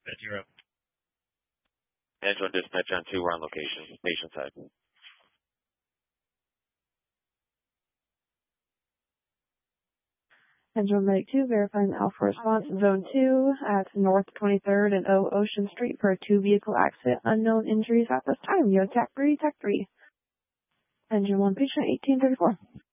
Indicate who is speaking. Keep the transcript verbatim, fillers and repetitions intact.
Speaker 1: Dispatch, you're up.
Speaker 2: Engine one dispatch on two, we're on location, Nationside.
Speaker 3: Engine Medic two, verifying the Alpha response, Zone two at North twenty-third and O Ocean Street for a two-vehicle accident. Unknown injuries at this time. You have T A C three, T A C three. Engine one, patient eighteen thirty-four.